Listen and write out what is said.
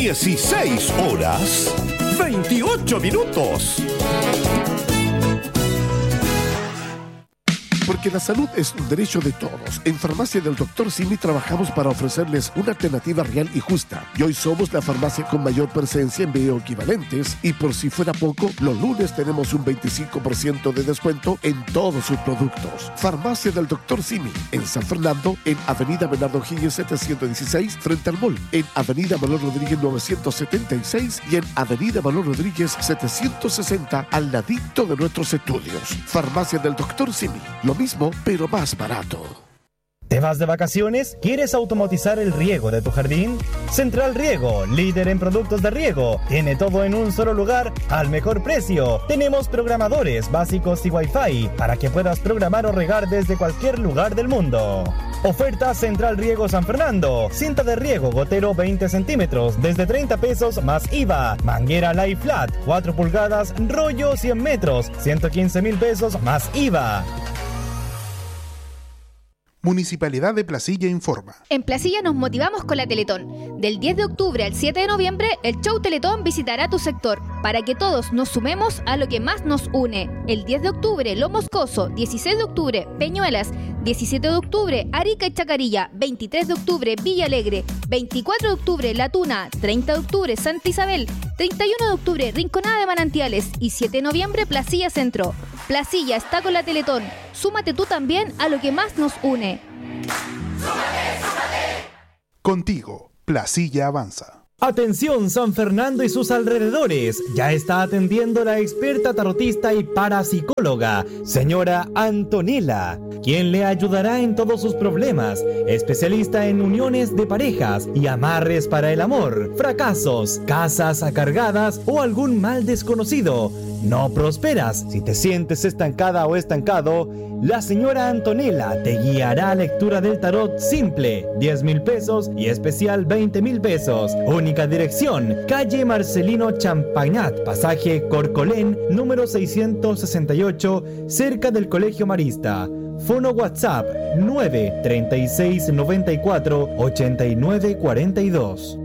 16 horas, 28 minutos. Porque la salud es un derecho de todos. En Farmacia del Dr. Simi trabajamos para ofrecerles una alternativa real y justa. Y hoy somos la farmacia con mayor presencia en bioequivalentes. Y por si fuera poco, los lunes tenemos un 25% de descuento en todos sus productos. Farmacia del Dr. Simi, en San Fernando, en Avenida Bernardo Higgins 716, frente al mall. En Avenida Manuel Rodríguez 976 y en Avenida Manuel Rodríguez 760, al ladito de nuestros estudios. Farmacia del Dr. Simi. Lo mismo, pero más barato. ¿Te vas de vacaciones? ¿Quieres automatizar el riego de tu jardín? Central Riego, líder en productos de riego. Tiene todo en un solo lugar al mejor precio. Tenemos programadores básicos y Wi-Fi para que puedas programar o regar desde cualquier lugar del mundo. Oferta Central Riego San Fernando. Cinta de riego gotero 20 centímetros desde 30 pesos más IVA. Manguera Live Flat 4 pulgadas, rollo 100 metros, 115,000 pesos más IVA. Municipalidad de Placilla informa. En Placilla nos motivamos con la Teletón. Del 10 de octubre al 7 de noviembre, el show Teletón visitará tu sector para que todos nos sumemos a lo que más nos une. El 10 de octubre, Lo Moscoso. 16 de octubre, Peñuelas. 17 de octubre, Arica y Chacarilla. 23 de octubre, Villa Alegre. 24 de octubre, La Tuna. 30 de octubre, Santa Isabel. 31 de octubre, Rinconada de Manantiales. Y 7 de noviembre, Placilla Centro. Placilla está con la Teletón. Súmate tú también a lo que más nos une. Contigo, Placilla avanza. Atención San Fernando y sus alrededores, ya está atendiendo la experta tarotista y parapsicóloga, señora Antonella, quien le ayudará en todos sus problemas, especialista en uniones de parejas y amarres para el amor, fracasos, casas acargadas o algún mal desconocido. No prosperas, si te sientes estancada o estancado, la señora Antonella te guiará a lectura del tarot simple, 10,000 pesos y especial 20,000 pesos. Única dirección, calle Marcelino Champagnat, pasaje Corcolén, número 668, cerca del Colegio Marista. Fono WhatsApp 9 36 94 89 42.